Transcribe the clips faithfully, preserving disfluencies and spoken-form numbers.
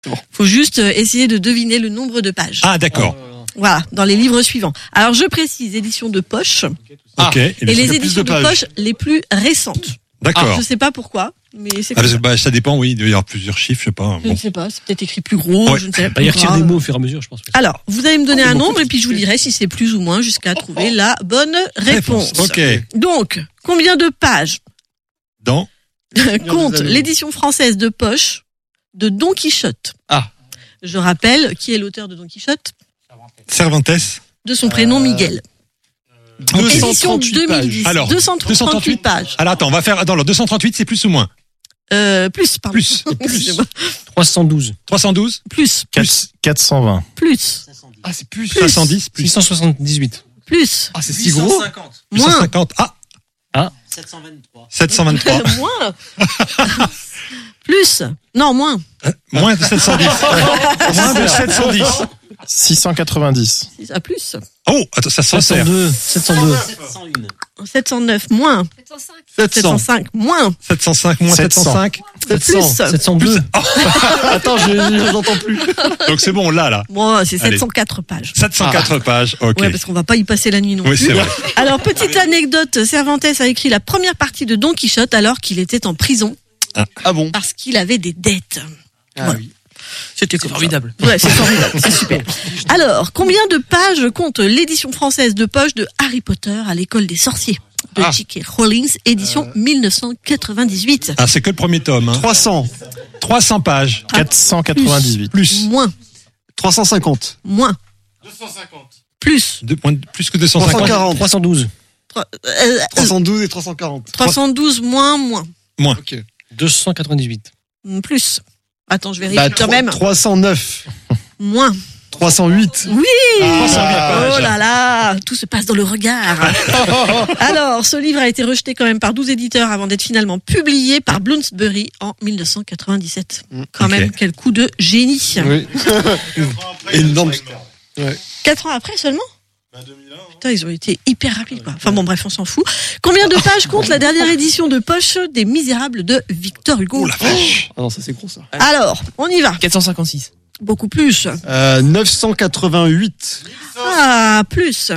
Il faut juste essayer de deviner le nombre de pages. Ah, d'accord. Voilà, dans les livres suivants. Alors, je précise, édition de poche. Ah. Ok. Et, et les éditions de, de poche les plus récentes. D'accord. Alors, je sais pas pourquoi, mais c'est ah, bah, bah, ça dépend, oui. Il doit y avoir plusieurs chiffres, je sais pas. Je bon. ne sais pas, c'est peut-être écrit plus gros, ouais. je ne sais pas. Bah, il retire des mots au fur et à mesure, je pense. Alors, vous allez me donner oh, un nombre et puis je vous dirai si c'est plus ou moins jusqu'à trouver la bonne réponse. Ok. Donc, combien de pages dans compte l'édition française de poche de Don Quichotte? Ah. Je rappelle, qui est l'auteur de Don Quichotte? Cervantes. De son prénom Miguel. Euh, Édition deux mille dix. Alors, deux cent trente-huit pages. Alors attends, on va faire. Attends, alors deux cent trente-huit, c'est plus ou moins? Euh, plus, pardon. Plus. plus. trois cent douze. trois cent douze. Plus. Plus. quatre cent vingt. Plus. Ah, c'est plus. cinq cent dix. Plus. six cent soixante-dix-huit. Plus. Ah, c'est si gros. Moins. huit cent cinquante. Ah. Ah. sept cent vingt-trois. sept cent vingt-trois. Moins. Plus. Non, moins. Euh, moins de sept cent dix. Moins de sept cent dix. six cent quatre-vingt-dix. À plus. Oh, attends, ça se resserre. sept cent deux. sept cent un. sept cent neuf, moins. sept cents. sept cent cinq, moins. sept cent cinq, moins sept cent cinq. Plus. sept cent deux. Oh. Attends, je, je n'entends plus. Donc c'est bon, là, là. Bon, c'est sept cent quatre pages. sept cent quatre ah. pages, ok. Ouais, parce qu'on va pas y passer la nuit non oui, plus. C'est vrai. Alors, petite anecdote, Cervantes a écrit la première partie de Don Quichotte alors qu'il était en prison. Ah, ah bon? Parce qu'il avait des dettes. Ah ouais. oui. C'était formidable. Ouais, c'est formidable, c'est super. Alors, combien de pages compte l'édition française de poche de Harry Potter à l'école des sorciers de ah. J K Rowling, édition euh... mille neuf cent quatre-vingt-dix-huit. Ah, c'est que le premier tome. Hein. trois cents. trois cents pages. Ah, quatre cent quatre-vingt-dix-huit. Plus. Plus. Moins. trois cent cinquante. Moins. deux cent cinquante. Plus. De, plus que deux cent cinquante. trois cent quarante. trois cent douze. Euh, trois cent douze et trois cent quarante. trois cent douze moins, moins. Moins. Ok. deux cent quatre-vingt-dix-huit. Plus. Attends, je vérifie bah, quand même. trois cent neuf. Moins. trois cent huit. Oui. Ah, oh là là, tout se passe dans le regard. Alors, ce livre a été rejeté quand même par douze éditeurs avant d'être finalement publié par Bloomsbury en mille neuf cent quatre-vingt-dix-sept. Quand okay. même, quel coup de génie. Oui. Énorme. Ouais. Quatre ans après seulement? Bah, deux mille un, hein. Putain, ils ont été hyper rapides, quoi. Enfin bon, bref, on s'en fout. Combien de pages compte la dernière édition de poche des Misérables de Victor Hugo? Oh la vache. Ah non, ça c'est gros ça. Alors, on y va. quatre cent cinquante-six. Beaucoup plus. Euh, neuf cent quatre-vingt-huit. Ah, plus.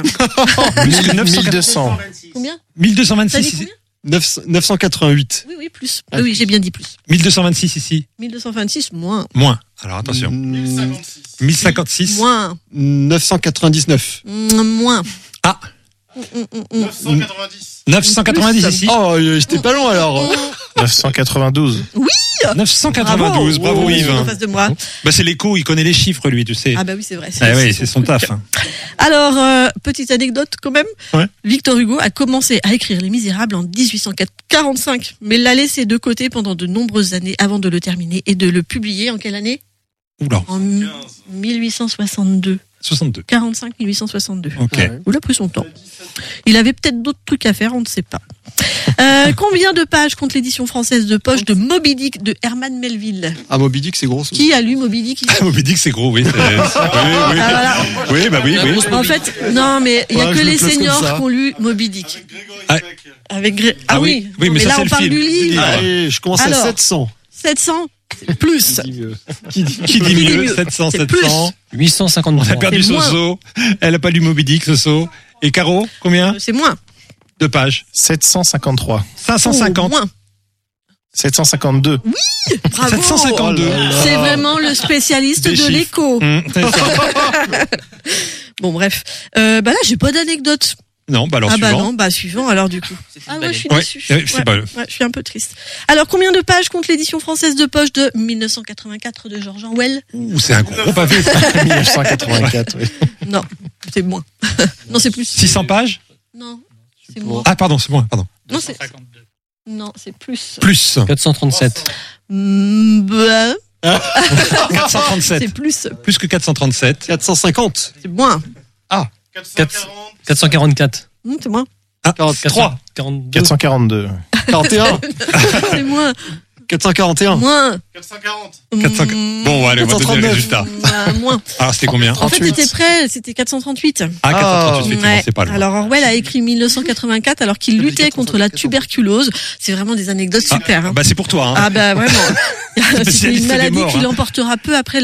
mille deux cents. Combien? mille deux cent vingt-six ici. neuf cent quatre-vingt-huit. Oui, oui, plus. Ah, oui, oui, j'ai bien dit plus. mille deux cent vingt-six ici. mille deux cent vingt-six, moins. Moins. Alors attention. mille cinquante-six. mille cinquante-six. Moins. neuf cent quatre-vingt-dix-neuf. Mmh, moins. Ah. Mmh, mmh, neuf cent quatre-vingt-dix. neuf cent quatre-vingt-dix ici. Oh, j'étais pas loin alors. neuf cent quatre-vingt-douze. Oui. neuf cent quatre-vingt-douze. Bravo, bravo Yves. En face de moi. Bah c'est l'écho, il connaît les chiffres lui, tu sais. Ah bah oui, c'est vrai. C'est, ah oui, c'est son taf. Hein. Alors, euh, petite anecdote quand même. Ouais. Victor Hugo a commencé à écrire Les Misérables en dix-huit cent quarante-cinq, mais l'a laissé de côté pendant de nombreuses années avant de le terminer et de le publier en quelle année? Oula. En mille huit cent soixante-deux. soixante-deux. quarante-cinq mille huit cent soixante-deux. Ok. Ouais. Il a pris son temps. Il avait peut-être d'autres trucs à faire, on ne sait pas. Euh, combien de pages compte l'édition française de poche de Moby Dick de Herman Melville? Ah, Moby Dick, c'est gros. Ça. Qui a lu Moby Dick ici? Ah, Moby Dick, c'est gros, oui. C'est... oui, oui. Ah, voilà. Oui, bah oui, oui. En fait, non, mais il y a ouais, que les seniors qui ont lu Moby Dick. Ah, Avec Gré... ah, ah oui. oui, mais, mais ça, là c'est on le parle film. du livre. Allez, je commence Alors, à sept cents. sept cents plus. Qui dit, qui dit mieux? sept cents, sept cents. huit cent cinquante-trois. On a perdu Soso. Elle a pas lu Moby Dick, Soso. Et Caro, combien? Euh, c'est moins. Deux pages. sept cent cinquante-trois. cinq cent cinquante. Oh, moins. sept cent cinquante-deux. Oui, bravo. sept cent cinquante-deux. Oh là là. C'est vraiment le spécialiste Des de chiffres. l'écho. Mmh, bon, bref. Euh, bah là, j'ai pas d'anecdote. non, bah alors ah suivant. bah non, bah suivant alors du coup. Ah ouais, je suis ouais, déçue. ouais, c'est ouais, pas... ouais, je suis un peu triste. Alors combien de pages compte l'édition française de poche de mille neuf cent quatre-vingt-quatre de George Orwell? Ouh, c'est un gros pavé. mille neuf cent quatre-vingt-quatre, oui. Non, c'est moins. Non, c'est plus. six cents pages? Non, c'est moins. Ah pardon, c'est moins, pardon. Non, c'est Non, c'est plus. Plus. quatre cent trente-sept. Mmh, bah... quatre cent trente-sept. C'est plus. Plus que quatre cent trente-sept. quatre cent cinquante. C'est moins. Ah. quatre cent quarante-quatre. Mmh, c'est moins. Ah, quarante-trois. quarante-deux. quatre cent quarante-deux. quarante et un. C'est moins. quatre cent quarante et un. Moins. quatre cent quarante. quatre cents. Mm, Bon, allez, on va donner le quatre cent trente-neuf. résultat. euh, moins. Alors, c'était combien? En fait, trente-huit. c'était prêt, c'était quatre cent trente-huit. Ah, quatre cent trente-huit, effectivement, Ouais. c'est pas loin. Alors Orwell a écrit mille neuf cent quatre-vingt-quatre alors qu'il luttait contre la tuberculose. C'est vraiment des anecdotes super. Ah, hein. bah, c'est pour toi, hein. Ah bah vraiment. C'était Spécialiste une des maladie morts, qui hein. l'emportera peu après